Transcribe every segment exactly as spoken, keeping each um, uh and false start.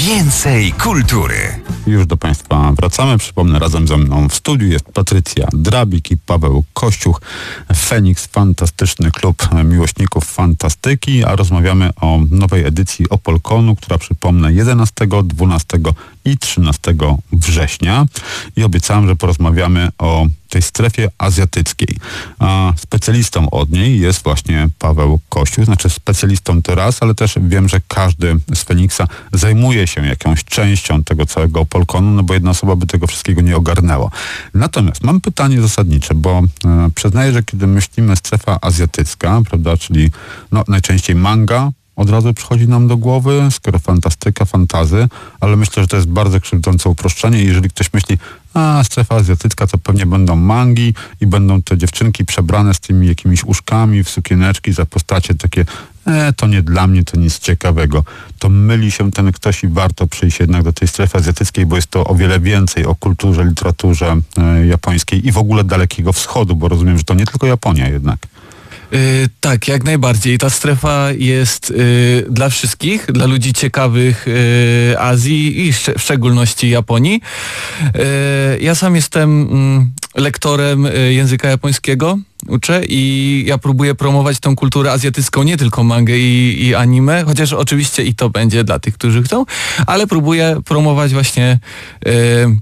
Więcej kultury. Już do Państwa wracamy. Przypomnę, razem ze mną w studiu jest Patrycja Drabik i Paweł Kościuch. Feniks, fantastyczny klub miłośników fantastyki, a rozmawiamy o nowej edycji Opolkonu, która, przypomnę, jedenastego, dwunastego i trzynastego września. I obiecałem, że porozmawiamy o tej strefie azjatyckiej. A specjalistą od niej jest właśnie Paweł Kościuch. Znaczy specjalistą to raz, ale też wiem, że każdy z Feniksa zajmuje się jakąś częścią tego całego Opolkonu, no bo jedna osoba by tego wszystkiego nie ogarnęła. Natomiast mam pytanie zasadnicze, bo e, przyznaję, że kiedy myślimy strefa azjatycka, prawda, czyli no, najczęściej manga, od razu przychodzi nam do głowy, skoro fantastyka, fantazy, ale myślę, że to jest bardzo krzywdzące uproszczenie. Jeżeli ktoś myśli, a strefa azjatycka, to pewnie będą mangi i będą te dziewczynki przebrane z tymi jakimiś uszkami w sukieneczki za postacie takie, e, to nie dla mnie, to nic ciekawego. To myli się ten ktoś i warto przyjść jednak do tej strefy azjatyckiej, bo jest to o wiele więcej o kulturze, literaturze e, japońskiej i w ogóle Dalekiego Wschodu, bo rozumiem, że to nie tylko Japonia jednak. Yy, tak, jak najbardziej. Ta strefa jest yy, dla wszystkich, dla ludzi ciekawych yy, Azji i szcz- w szczególności Japonii. Yy, ja sam jestem yy, lektorem yy, języka japońskiego, uczę i ja próbuję promować tą kulturę azjatycką, nie tylko mangę i, i anime, chociaż oczywiście i to będzie dla tych, którzy chcą, ale próbuję promować właśnie yy,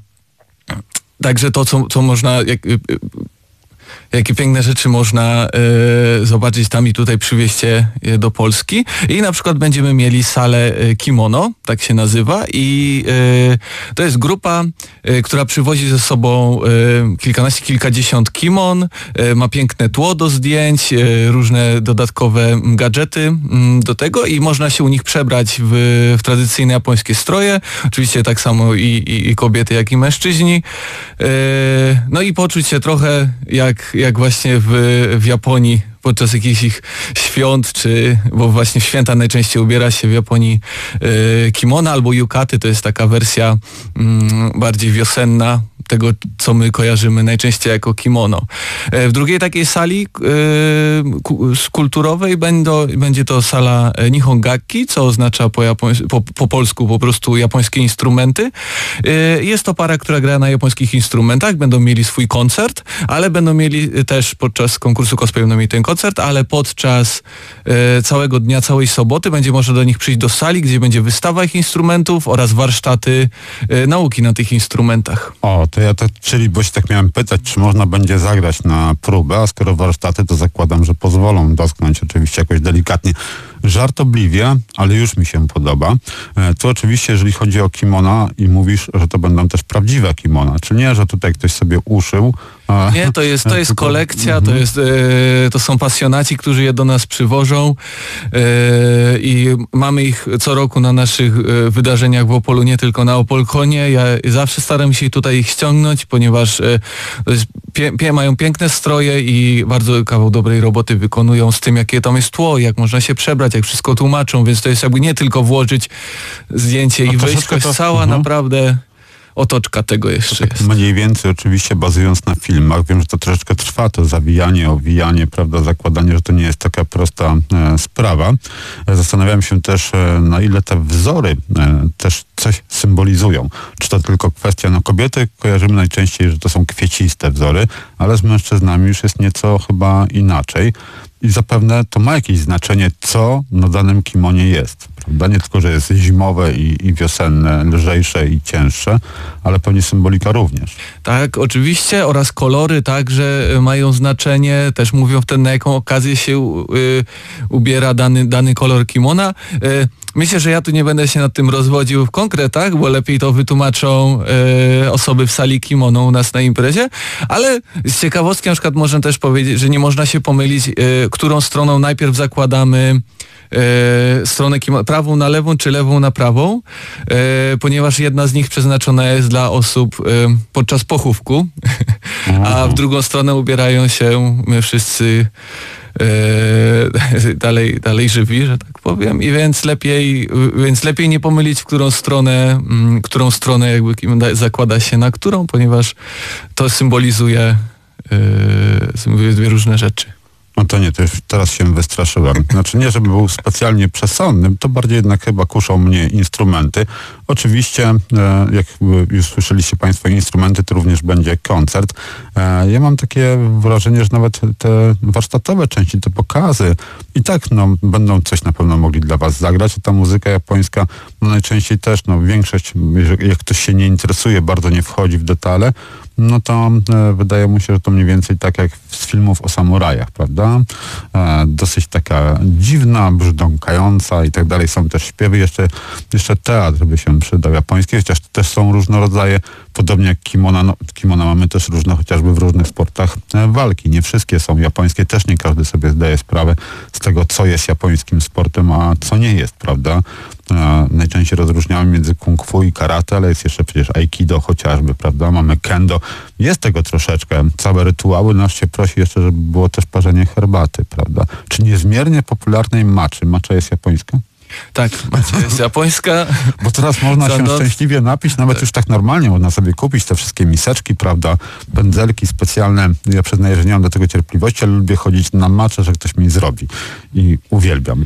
także to, co, co można... Jak, yy, jakie piękne rzeczy można y, zobaczyć tam i tutaj przywieźć je do Polski. I na przykład będziemy mieli salę y, Kimono, tak się nazywa, i y, to jest grupa, y, która przywozi ze sobą y, kilkanaście, kilkadziesiąt kimon, y, ma piękne tło do zdjęć, y, różne dodatkowe gadżety y, do tego i można się u nich przebrać w, w tradycyjne japońskie stroje. Oczywiście tak samo i, i, i kobiety, jak i mężczyźni. Y, no i poczuć się trochę jak jak właśnie w, w Japonii podczas jakichś ich świąt, czy, bo właśnie w święta najczęściej ubiera się w Japonii y, kimono albo yukaty, to jest taka wersja y, bardziej wiosenna tego, co my kojarzymy najczęściej jako kimono. W drugiej takiej sali y, kulturowej będą, będzie to sala Nihongakki, co oznacza po, japońs- po, po polsku po prostu japońskie instrumenty. Y, jest to para, która gra na japońskich instrumentach, będą mieli swój koncert, ale będą mieli też podczas konkursu cosplay będą mieli ten koncert, ale podczas y, całego dnia, całej soboty będzie można do nich przyjść do sali, gdzie będzie wystawa ich instrumentów oraz warsztaty y, nauki na tych instrumentach. O, to ja to, czyli, bo się tak miałem pytać, czy można będzie zagrać na próbę, a skoro warsztaty, to zakładam, że pozwolą dotknąć oczywiście jakoś delikatnie. Żartobliwie, ale już mi się podoba. E, tu oczywiście, jeżeli chodzi o kimona i mówisz, że to będą też prawdziwe kimona, czy nie, że tutaj ktoś sobie uszył. A, nie, to jest, to jest tylko, kolekcja, mm-hmm. to, jest, e, to są pasjonaci, którzy je do nas przywożą e, i mamy ich co roku na naszych e, wydarzeniach w Opolu, nie tylko na Opolkonie. Ja zawsze staram się tutaj ich ściągnąć, ponieważ e, to jest, pie, pie, mają piękne stroje i bardzo kawał dobrej roboty wykonują z tym, jakie tam jest tło, jak można się przebrać, jak wszystko tłumaczą, więc to jest jakby nie tylko włożyć zdjęcie no i wyjść, to jest cała uh-huh. naprawdę otoczka tego jeszcze tak jest. Mniej więcej oczywiście bazując na filmach. Wiem, że to troszeczkę trwa, to zawijanie, owijanie, prawda, zakładanie, że to nie jest taka prosta e, sprawa. E, zastanawiałem się też, e, na ile te wzory e, też coś symbolizują. Czy to tylko kwestia, no kobiety kojarzymy najczęściej, że to są kwieciste wzory, ale z mężczyznami już jest nieco chyba inaczej. I zapewne to ma jakieś znaczenie, co na danym kimonie jest. Prawda? Nie tylko, że jest zimowe i, i wiosenne, lżejsze i cięższe, ale pewnie symbolika również. Tak, oczywiście, oraz kolory także mają znaczenie, też mówią wtedy, na jaką okazję się y, ubiera dany, dany kolor kimona. Y, Myślę, że ja tu nie będę się nad tym rozwodził w konkretach, bo lepiej to wytłumaczą e, osoby w sali kimono u nas na imprezie, ale z ciekawostki na przykład można też powiedzieć, że nie można się pomylić, e, którą stroną najpierw zakładamy e, stronę kimono, prawą na lewą czy lewą na prawą, e, ponieważ jedna z nich przeznaczona jest dla osób e, podczas pochówku, a w drugą stronę ubierają się my wszyscy Yy, dalej, dalej żywi, że tak powiem, i więc lepiej, więc lepiej nie pomylić, w którą stronę, mm, którą stronę jakby zakłada się na którą, ponieważ to symbolizuje yy, symbolizuje dwie różne rzeczy. No to nie, to już teraz się wystraszyłem. Znaczy nie, żeby był specjalnie przesądny, to bardziej jednak chyba kuszą mnie instrumenty. Oczywiście, e, jak już słyszeliście Państwo instrumenty, to również będzie koncert. E, ja mam takie wrażenie, że nawet te warsztatowe części, te pokazy i tak no, będą coś na pewno mogli dla Was zagrać. Ta muzyka japońska no, najczęściej też, no większość, jak ktoś się nie interesuje, bardzo nie wchodzi w detale, no to e, wydaje mu się, że to mniej więcej tak jak z filmów o samurajach, prawda? E, dosyć taka dziwna, brzdąkająca i tak dalej. Są też śpiewy, jeszcze, jeszcze teatr by się przydał japoński, chociaż też są różne rodzaje, podobnie jak kimona. No, kimona mamy też różne, chociażby w różnych sportach e, walki. Nie wszystkie są japońskie, też nie każdy sobie zdaje sprawę z tego, co jest japońskim sportem, a co nie jest, prawda? E, najczęściej rozróżniamy między kung fu i karate, ale jest jeszcze przecież aikido chociażby, prawda? Mamy kendo. Jest tego troszeczkę. Całe rytuały nas się prosi jeszcze, żeby było też parzenie herbaty, prawda? Czy niezmiernie popularnej maczy? Macza jest japońska? Tak, macie jest japońska. Bo teraz można się noc. szczęśliwie napić, nawet tak. Już tak normalnie można sobie kupić te wszystkie miseczki, prawda, pędzelki specjalne. Ja przyznaję, że nie mam do tego cierpliwości, ale lubię chodzić na macze, że ktoś mi zrobi. I uwielbiam.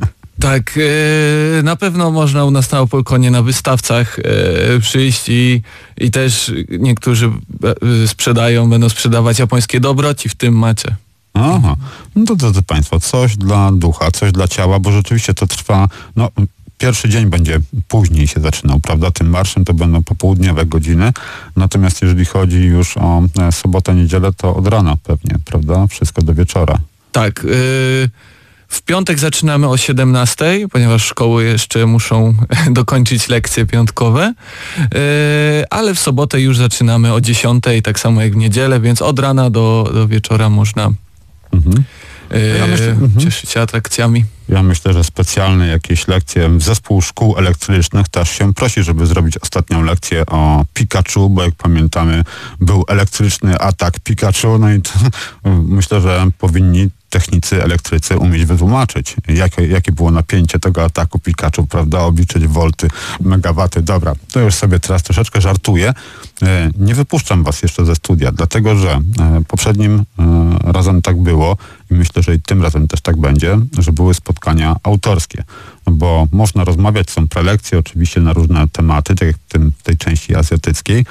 Tak, e, na pewno można u nas na Opolkonie na wystawcach e, przyjść i, i też niektórzy e, sprzedają, będą sprzedawać japońskie dobroci w tym macie. Aha, no to drodzy Państwo, coś dla ducha, coś dla ciała, bo rzeczywiście to trwa, no pierwszy dzień będzie później się zaczynał, prawda, tym marszem to będą popołudniowe godziny, natomiast jeżeli chodzi już o e, sobotę, niedzielę, to od rana pewnie, prawda, wszystko do wieczora. Tak, y- w piątek zaczynamy o siedemnastej, ponieważ szkoły jeszcze muszą dokończyć lekcje piątkowe, yy, ale w sobotę już zaczynamy o dziesiątej, tak samo jak w niedzielę, więc od rana do, do wieczora można Mhm. yy, Ja myślę, mhm. cieszyć się atrakcjami. Ja myślę, że specjalne jakieś lekcje, zespół szkół elektrycznych też się prosi, żeby zrobić ostatnią lekcję o Pikachu, bo jak pamiętamy, był elektryczny atak Pikachu, no i to, myślę, że powinni technicy, elektrycy umieć wytłumaczyć, jakie, jakie było napięcie tego ataku Pikachu, prawda, obliczyć wolty, megawaty. Dobra, to już sobie teraz troszeczkę żartuję. Nie wypuszczam Was jeszcze ze studia, dlatego że poprzednim razem tak było i myślę, że i tym razem też tak będzie, że były spotkania autorskie, bo można rozmawiać, są prelekcje oczywiście na różne tematy, tak jak w, tym, w tej części azjatyckiej,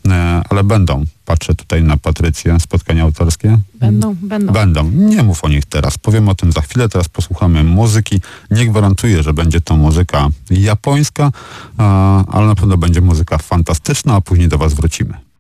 ale będą, patrzę tutaj na Patrycję, spotkania autorskie. Będą, będą. Będą. Nie mów o nich teraz. Powiem o tym za chwilę. Teraz posłuchamy muzyki. Nie gwarantuję, że będzie to muzyka japońska, ale na pewno będzie muzyka fantastyczna, a później do Was wrócimy.